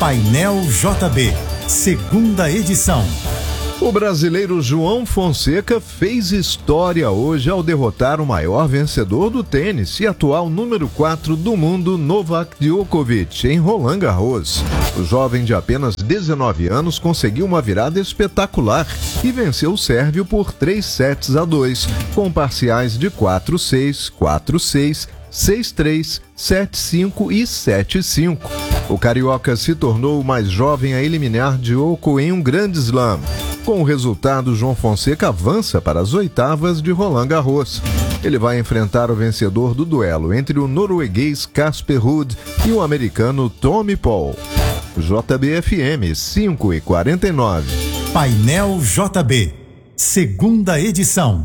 Painel JB, segunda edição. O brasileiro João Fonseca fez história hoje ao derrotar o maior vencedor do tênis e atual número 4 do mundo, Novak Djokovic, em Roland Garros. O jovem de apenas 19 anos conseguiu uma virada espetacular e venceu o sérvio por 3-2, com parciais de 4-6, 4-6, 6-3, 7-5 e 7-5. O carioca se tornou o mais jovem a eliminar Djoko em um grande slam. Com o resultado, João Fonseca avança para as oitavas de Roland Garros. Ele vai enfrentar o vencedor do duelo entre o norueguês Casper Ruud e o americano Tommy Paul. JBFM 5:49. Painel JB, segunda edição.